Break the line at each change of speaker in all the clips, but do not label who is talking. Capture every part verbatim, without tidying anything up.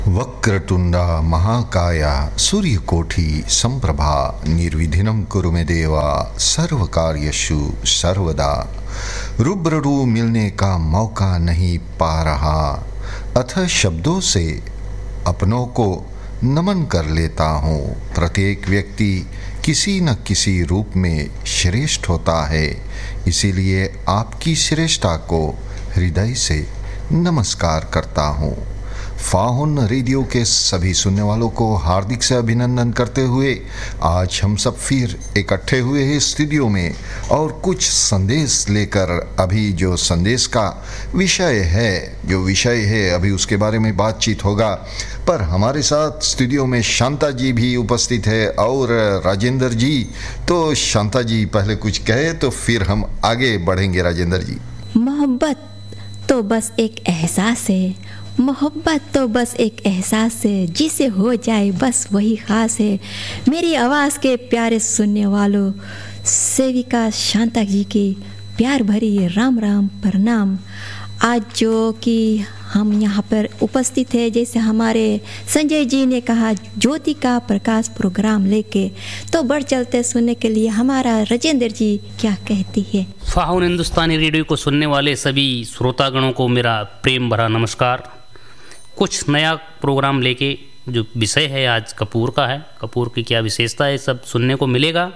वक्रतुंडा महाकाया सूर्यकोटि संप्रभा निर्विघ्नं कुरु मे देवा सर्वकार्येषु सर्वदा। रूबरू मिलने का मौका नहीं पा रहा, अतः शब्दों से अपनों को नमन कर लेता हूँ। प्रत्येक व्यक्ति किसी न किसी रूप में श्रेष्ठ होता है, इसीलिए आपकी श्रेष्ठता को हृदय से नमस्कार करता हूँ। फाहुन रेडियो के सभी सुनने वालों को हार्दिक से अभिनंदन करते हुए आज हम सब फिर इकट्ठे हुए हैं स्टूडियो में और कुछ संदेश लेकर। अभी जो संदेश का विषय है जो विषय है अभी उसके बारे में बातचीत होगा, पर हमारे साथ स्टूडियो में शांता जी भी उपस्थित है और राजेंद्र जी। तो शांता जी पहले कुछ कहे तो फिर हम आगे बढ़ेंगे। राजेंद्र जी,
मोहब्बत तो बस एक एहसास है, मोहब्बत तो बस एक एहसास है, जिसे हो जाए बस वही ख़ास है। मेरी आवाज़ के प्यारे सुनने वालों, सेविका शांता जी की प्यार भरी राम राम प्रणाम। आज जो कि हम यहाँ पर उपस्थित है, जैसे हमारे संजय जी ने कहा, ज्योति का प्रकाश प्रोग्राम लेके, तो बढ़ चलते सुनने के लिए हमारा राजेंद्र जी क्या कहती है।
फाहुन हिंदुस्तानी रेडियो को सुनने वाले सभी श्रोतागणों को मेरा प्रेम भरा नमस्कार। कुछ नया प्रोग्राम लेके, जो विषय है आज कपूर का है, कपूर की क्या विशेषता है, सब सुनने को मिलेगा।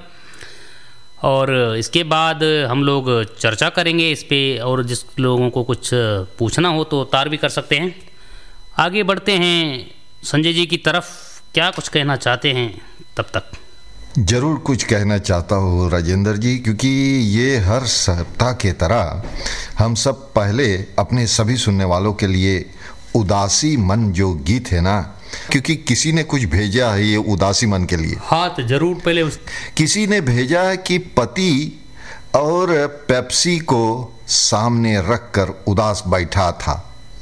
और इसके बाद हम लोग चर्चा करेंगे इस पे, और जिस लोगों को कुछ पूछना हो तो तार भी कर सकते हैं। आगे बढ़ते हैं संजय जी की तरफ, क्या कुछ कहना चाहते हैं तब तक।
जरूर कुछ कहना चाहता हूँ राजेंद्र जी, क्योंकि ये हर सप्ताह के तरह हम सब पहले अपने सभी सुनने वालों के लिए उदासी मन जो गीत है ना, क्योंकि किसी ने कुछ भेजा है ये उदासी मन के लिए।
हाँ, तो जरूर पहले उस... किसी
ने भेजा है कि पति और पेप्सी को सामने रखकर उदास बैठा था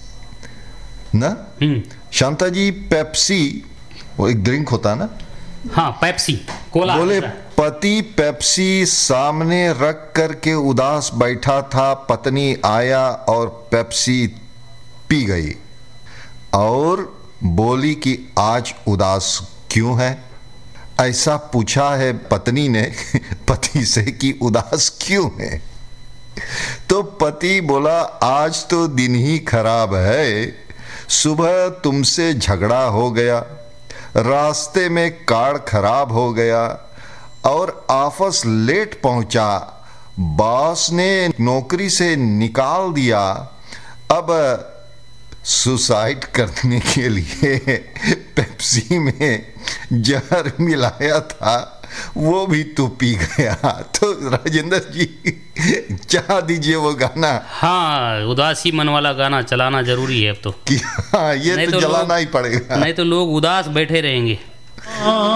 ना। शांता जी, पेप्सी वो एक ड्रिंक होता है ना।
हाँ, पेप्सी कोला।
बोले पति पेप्सी सामने रख कर के उदास बैठा था, पत्नी आया और पेप्सी पी गई और बोली कि आज उदास क्यों है। ऐसा पूछा है पत्नी ने पति से कि उदास क्यों है, तो पति बोला आज तो दिन ही खराब है, सुबह तुमसे झगड़ा हो गया, रास्ते में कार खराब हो गया और ऑफिस लेट पहुंचा, बॉस ने नौकरी से निकाल दिया, अब सुसाइड करने के लिए पेप्सी में जहर मिलाया था, वो भी तो पी गया। तो राजेंद्र जी चाह दीजिए वो गाना।
हाँ, उदासी मन वाला गाना चलाना जरूरी है अब तो।
कि हाँ, ये तो, तो जलाना ही पड़ेगा,
नहीं तो लोग उदास बैठे रहेंगे।